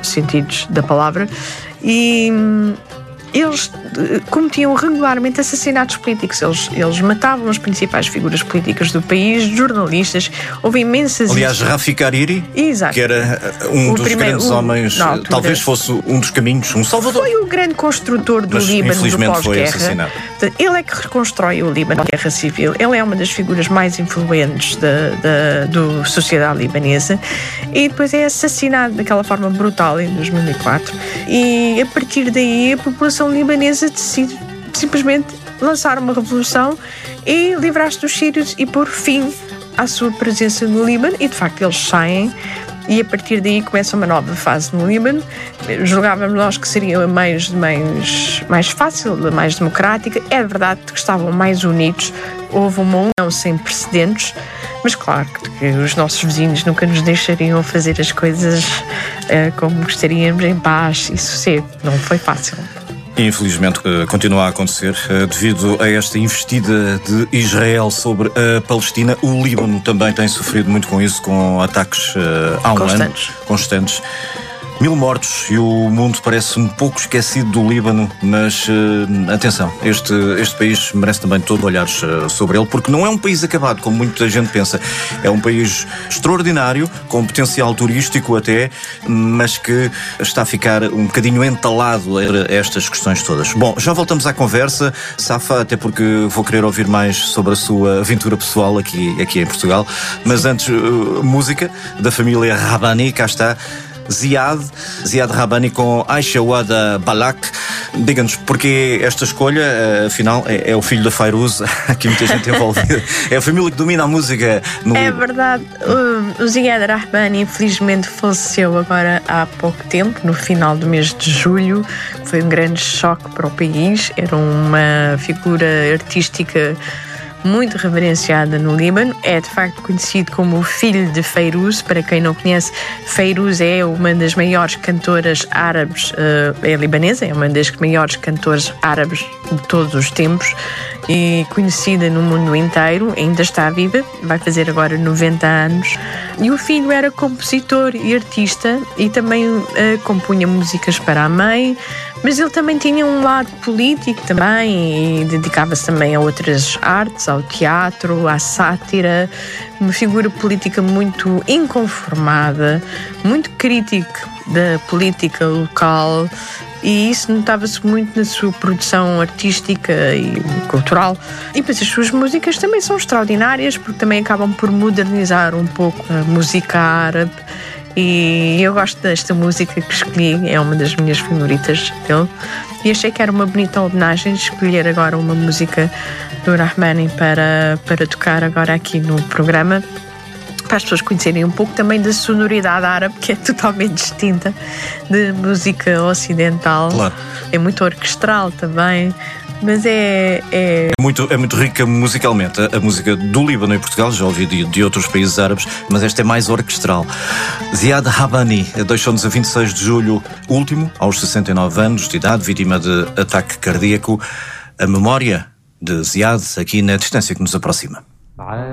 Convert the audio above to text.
os sentidos da palavra, e eles cometiam regularmente assassinatos políticos. Eles matavam as principais figuras políticas do país, jornalistas. Houve imensas... Aliás, Rafik Hariri, exato, que era um dos grandes homens, talvez fosse um dos caminhos, um salvador. Foi o grande construtor do Líbano do pós-guerra. Ele é que reconstrói o Líbano da guerra civil. Ele é uma das figuras mais influentes da sociedade libanesa, e depois é assassinado daquela forma brutal em 2004. E a partir daí a população libanesa decide simplesmente lançar uma revolução e livrar-se dos sírios e pôr fim à sua presença no Líbano, e de facto eles saem, e a partir daí começa uma nova fase no Líbano. Julgávamos nós que seria mais fácil, mais democrática. É verdade que estavam mais unidos, houve uma união sem precedentes, mas claro que os nossos vizinhos nunca nos deixariam fazer as coisas como gostaríamos, em paz e sossego. Não foi fácil. Infelizmente continua a acontecer devido a esta investida de Israel sobre a Palestina. O Líbano também tem sofrido muito com isso, com ataques há um ano constantes. 1000 mortos e o mundo parece um pouco esquecido do Líbano, mas atenção, este país merece também todo olhares sobre ele, porque não é um país acabado, como muita gente pensa. É um país extraordinário, com potencial turístico até, mas que está a ficar um bocadinho entalado a estas questões todas. Bom, já voltamos à conversa, Safa, até porque vou querer ouvir mais sobre a sua aventura pessoal aqui em Portugal, mas antes, música da família Rabbani, cá está. Ziad Rabbani com Aisha Wada Balak. Diga-nos, porque esta escolha, afinal, é o filho da Fairuz, aqui muita gente envolvida. É a família que domina a música no... É verdade, o Ziad Rabbani infelizmente faleceu agora há pouco tempo, no final do mês de julho. Foi um grande choque para o país. Era uma figura artística muito reverenciada no Líbano. É de facto conhecido como o filho de Fairuz. Para quem não conhece, Fairuz é uma das maiores cantoras árabes, é libanesa, é uma das maiores cantoras árabes de todos os tempos e conhecida no mundo inteiro. Ainda está viva, vai fazer agora 90 anos. E o filho era compositor e artista e também compunha músicas para a mãe, mas ele também tinha um lado político também e dedicava-se também a outras artes, ao teatro, à sátira. Uma figura política muito inconformada, muito crítico da política local, e isso notava-se muito na sua produção artística e cultural. E depois as suas músicas também são extraordinárias, porque também acabam por modernizar um pouco a música árabe. E eu gosto desta música que escolhi, é uma das minhas favoritas dele. E achei que era uma bonita homenagem escolher agora uma música do Rabbani para tocar agora aqui no programa, para as pessoas conhecerem um pouco também da sonoridade árabe, que é totalmente distinta de música ocidental. Claro. É muito orquestral também, mas é muito rica musicalmente. A música do Líbano e Portugal, já ouvi de outros países árabes, mas esta é mais orquestral. Ziad Rabbani deixou-nos a 26 de julho último, aos 69 anos de idade, vítima de ataque cardíaco. A memória de Ziad aqui na distância que nos aproxima.